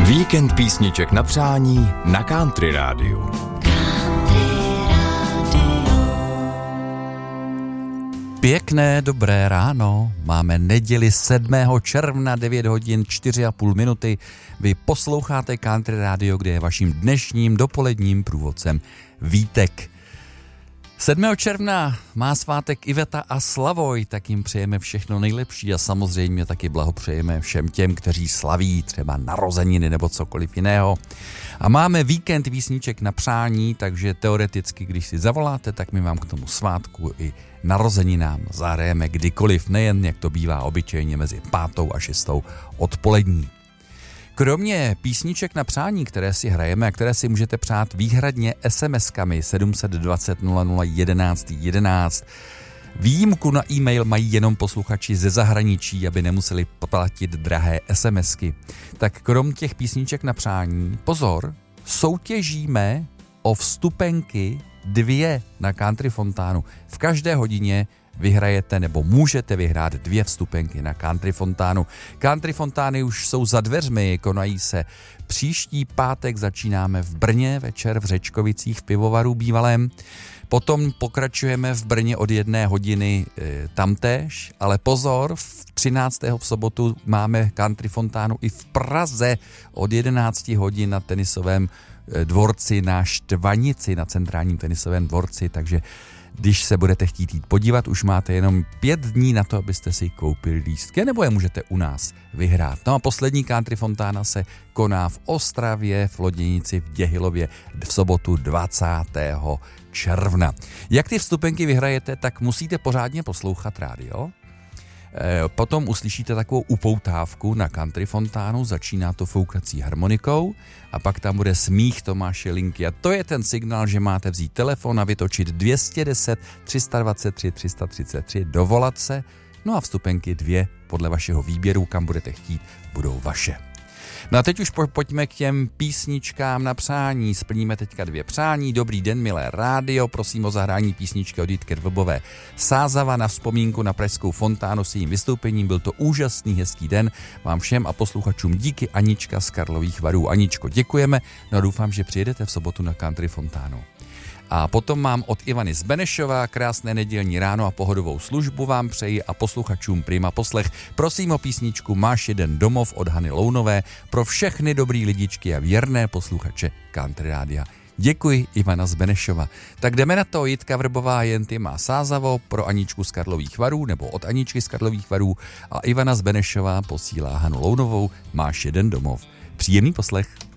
Víkend písniček na přání na Country Rádiu. Pěkné dobré ráno, máme neděli 7. června, 9 hodin 4,5 minuty. Vy posloucháte Country Radio, kde je vaším dnešním dopoledním průvodcem Vítek. 7. června má svátek Iveta a Slavoj, tak jim přejeme všechno nejlepší a samozřejmě taky blahopřejeme všem těm, kteří slaví třeba narozeniny nebo cokoliv jiného. A máme víkend písniček na přání, takže teoreticky, když si zavoláte, tak my vám k tomu svátku i narozeninám zahrajeme kdykoliv, nejen jak to bývá obyčejně mezi 5. a 6. odpolední. Kromě písniček na přání, které si hrajeme a které si můžete přát výhradně SMS-kami 720 00 11 11, výjimku na e-mail mají jenom posluchači ze zahraničí, aby nemuseli platit drahé SMSky. Tak krom těch písniček na přání, pozor, soutěžíme o vstupenky 2 na Country Fontánu. V každé hodině vyhrajete nebo můžete vyhrát 2 vstupenky na Country Fontánu. Country Fontány už jsou za dveřmi, konají se příští pátek, začínáme v Brně, večer v Řečkovicích v pivovaru bývalém. Potom pokračujeme v Brně od 1 hodiny tamtéž, ale pozor, v 13. v sobotu máme Country Fontánu i v Praze od 11 hodin na tenisovém dvorci na Štvanici, na centrálním tenisovém dvorci, takže když se budete chtít jít podívat, už máte jenom 5 dní na to, abyste si koupili lístky, nebo je můžete u nás vyhrát. No a poslední Country Fontána se koná v Ostravě, v Loděnici, v Děhilově v sobotu 20. června. Jak ty vstupenky vyhrajete, tak musíte pořádně poslouchat rádio. Potom uslyšíte takovou upoutávku na Country Fontánu, začíná to foukací harmonikou a pak tam bude smích Tomáše Linky a to je ten signál, že máte vzít telefon a vytočit 210 323 333, dovolat se, no a vstupenky 2 podle vašeho výběru, kam budete chtít, budou vaše. No a teď už pojďme k těm písničkám na přání. Splníme teďka 2 přání. Dobrý den, milé rádio, prosím o zahrání písničky od Jitky Vrbové Sázava na vzpomínku na pražskou fontánu s jejím vystoupením. Byl to úžasný, hezký den vám všem a posluchačům díky. Anička z Karlových Varů. Aničko, děkujeme, no a doufám, že přijedete v sobotu na Country Fontánu. A potom mám od Ivany z Benešova krásné nedělní ráno a pohodovou službu vám přeji a posluchačům prima poslech. Prosím o písničku Máš jeden domov od Hany Lounové pro všechny dobrý lidičky a věrné posluchače Country Rádia. Děkuji, Ivana z Benešova. Tak jdeme na to, Jitka Vrbová Jenty má Sázavo pro Aničku z Karlových Varů nebo od Aničky z Karlových Varů a Ivana z Benešova posílá Hanu Lounovou Máš jeden domov. Příjemný poslech.